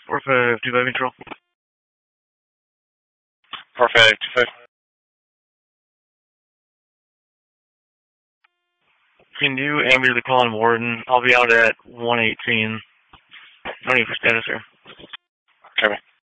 4-5, 2-5 control. 4-5, 2-5. Can you amber the call on Warden? I'll be out at 118. No need for status, sir. Copy.